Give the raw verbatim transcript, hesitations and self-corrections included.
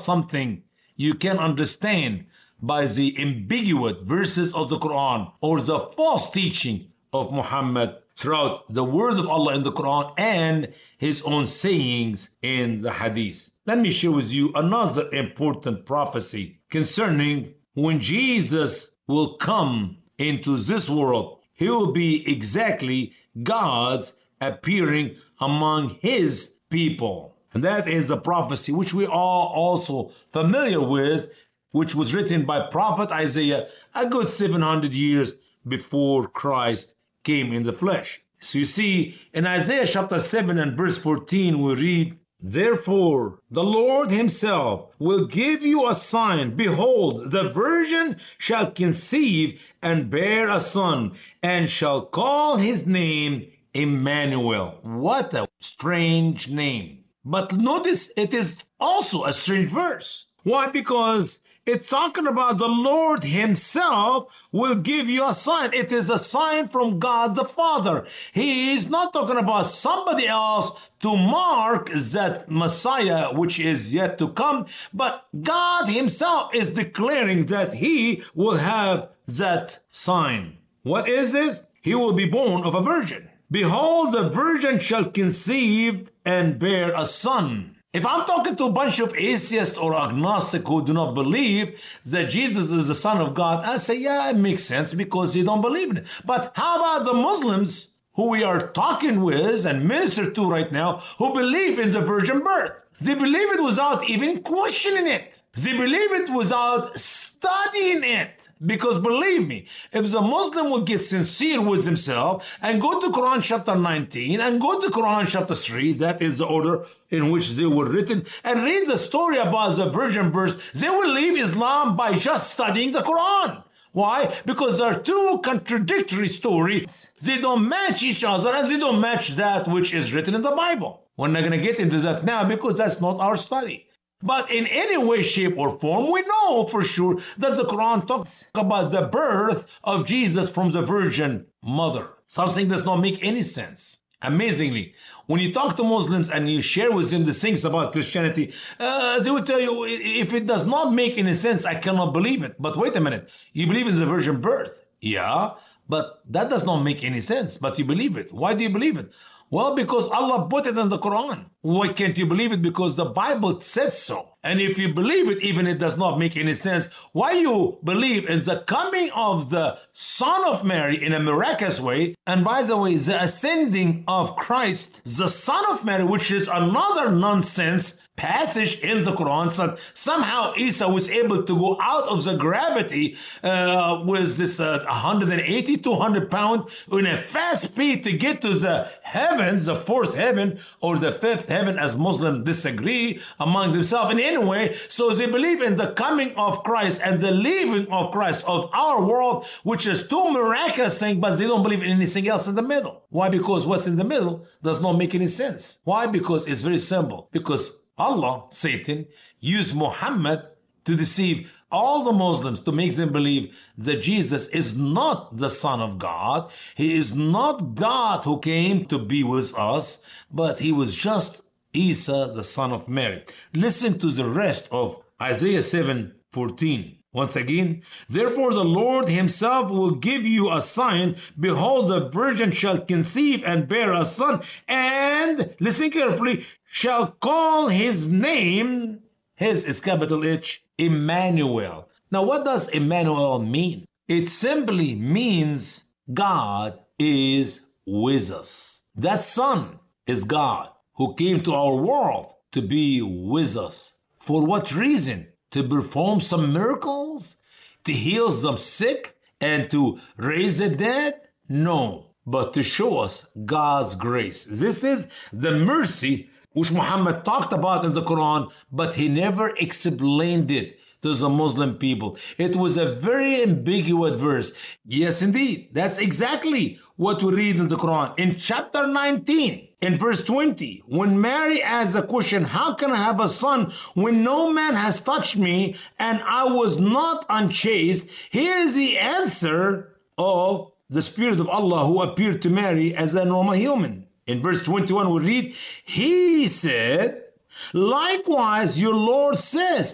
something you can understand by the ambiguous verses of the Quran or the false teaching of Muhammad throughout the words of Allah in the Quran and his own sayings in the Hadith. Let me share with you another important prophecy concerning when Jesus will come into this world. He will be exactly God's appearing among his people. And that is the prophecy which we are also familiar with, which was written by Prophet Isaiah a good seven hundred years before Christ came in the flesh. So you see, in Isaiah chapter seven and verse fourteen, we read, "Therefore, the Lord himself will give you a sign. Behold, the virgin shall conceive and bear a son, and shall call his name Emmanuel." What a strange name. But notice it is also a strange verse. Why? Because it's talking about the Lord himself will give you a sign. It is a sign from God the Father. He is not talking about somebody else to mark that Messiah which is yet to come, but God himself is declaring that he will have that sign. What is this? He will be born of a virgin. "Behold, the virgin shall conceive and bear a son." If I'm talking to a bunch of atheists or agnostic who do not believe that Jesus is the Son of God, I say, yeah, it makes sense because they don't believe in it. But how about the Muslims who we are talking with and minister to right now who believe in the virgin birth? They believe it without even questioning it. They believe it without studying it. Because believe me, if the Muslim will get sincere with himself and go to Quran chapter nineteen and go to Quran chapter three, that is the order in which they were written, and read the story about the virgin birth, they will leave Islam by just studying the Quran. Why? Because there are two contradictory stories. They don't match each other and they don't match that which is written in the Bible. We're not going to get into that now because that's not our study. But in any way, shape, or form, we know for sure that the Quran talks about the birth of Jesus from the virgin mother. Something does not make any sense. Amazingly, when you talk to Muslims and you share with them the things about Christianity, uh, they will tell you, if it does not make any sense, I cannot believe it. But wait a minute, you believe in the virgin birth? Yeah, but that does not make any sense, but you believe it. Why do you believe it? Well, because Allah put it in the Quran. Why can't you believe it? Because the Bible said so. And if you believe it, even it does not make any sense, why you believe in the coming of the Son of Mary in a miraculous way, and by the way, the ascending of Christ, the Son of Mary, which is another nonsense passage in the Quran, so somehow Isa was able to go out of the gravity uh, with this uh, one hundred eighty, two hundred pound in a fast speed to get to the heavens, the fourth heaven or the fifth heaven, as Muslims disagree among themselves. And anyway, so they believe in the coming of Christ and the leaving of Christ of our world, which is two miraculous things, but they don't believe in anything else in the middle. Why? Because what's in the middle does not make any sense. Why? Because it's very simple. Because Allah, Satan, used Muhammad to deceive all the Muslims, to make them believe that Jesus is not the Son of God. He is not God who came to be with us, but he was just Isa, the son of Mary. Listen to the rest of Isaiah seven fourteen. Once again, "Therefore the Lord himself will give you a sign. Behold, the virgin shall conceive and bear a son, and," listen carefully, "shall call his name," his is capital H, "Emmanuel." Now, what does Emmanuel mean? It simply means God is with us. That son is God who came to our world to be with us. For what reason? To perform some miracles? To heal some sick? And to raise the dead? No, but to show us God's grace. This is the mercy which Muhammad talked about in the Quran, but he never explained it to the Muslim people. It was a very ambiguous verse. Yes, indeed. That's exactly what we read in the Quran. In chapter nineteen, in verse twenty, when Mary asks the question, "How can I have a son when no man has touched me and I was not unchaste?" Here is the answer of the Spirit of Allah who appeared to Mary as a normal human. In verse twenty-one, we read, "He said, likewise your Lord says,